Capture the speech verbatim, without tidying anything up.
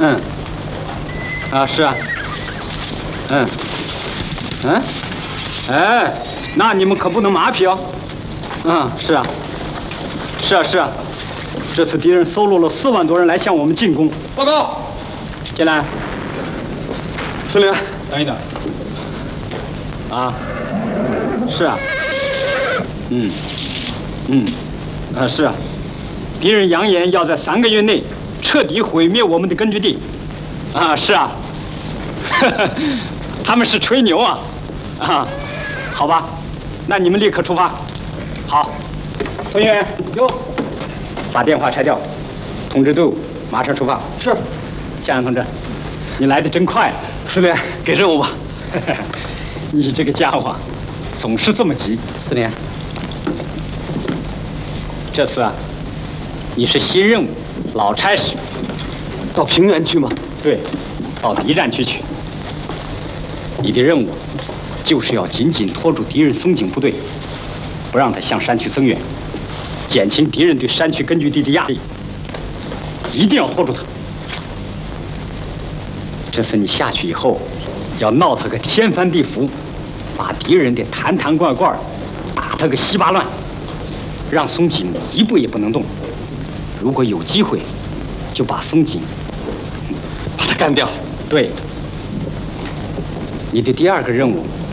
嗯。啊，是啊。嗯。嗯。哎，那你们可不能马屁哦。嗯，是啊。是啊，是啊。这次敌人搜罗了四万多人来向我们进攻。 报告。 进来。 司令， 等一等。啊。是啊。嗯。嗯。啊，是啊。敌人扬言要在三个月内彻底毁灭我们的根据地。啊，是啊。他们是吹牛啊。啊，好吧，那你们立刻出发。好，同学员有，把电话拆掉，通知队伍马上出发。 是。 向阳同志，你来的真快啊！ 司令，给任务吧。 你这个家伙，总是这么急。 司令， 这次啊，你是新任务，老差事。 到平原去吗？ 对，到敌占区去。你的任务就是要紧紧拖住敌人松井部队，不让他向山区增援，减轻敌人对山区根据地的压力。一定要拖住他。这次你下去以后，要闹他个天翻地覆，把敌人的坛坛罐罐打他个稀巴烂，让松井一步也不能动。如果有机会，就把松井把他干掉。 对。你的第二个任务